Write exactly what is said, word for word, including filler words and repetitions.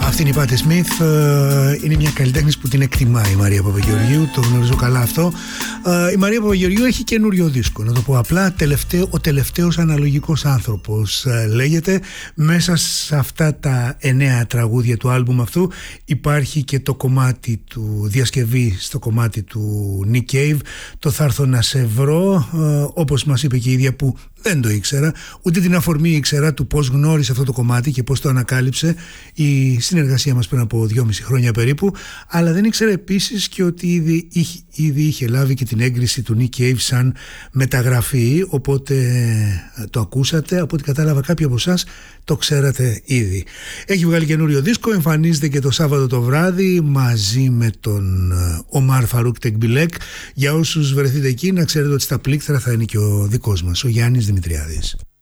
Αυτή είναι η Πάτη Σμιθ. Είναι μια καλλιτέχνης που την εκτιμάει η Μαρία Παπαγεωργίου. Το γνωρίζω καλά αυτό. Η Μαρία Παπαγεωργίου έχει καινούριο δίσκο. Να το πω απλά, τελευταίο, ο τελευταίος αναλογικός άνθρωπος λέγεται. Μέσα σε αυτά τα εννέα τραγούδια του άλμπουμ αυτού υπάρχει και το κομμάτι του διασκευή στο κομμάτι του Nick Cave. Το θα έρθω να σε βρω, όπως μας είπε και η ίδια, που δεν το ήξερα, ούτε την αφορμή ήξερα του πώς γνώρισε αυτό το κομμάτι και πώς το ανακάλυψε η συνεργασία μας πριν από δυόμιση χρόνια περίπου, αλλά δεν ήξερα επίσης και ότι ήδη είχε, ήδη είχε λάβει και την έγκριση του Nick Cave σαν μεταγραφή, οπότε το ακούσατε, από ό,τι κατάλαβα κάποιοι από εσάς το ξέρατε ήδη. Έχει βγάλει καινούριο δίσκο, εμφανίζεται και το Σάββατο το βράδυ μαζί με τον Ομάρ Φαρούκ Τεκμπιλέκ. Για όσους βρεθείτε εκεί, να ξέρετε ότι στα πλήκτρα θα είναι και ο δικός μας, ο Γιάννης Δημητριάδης.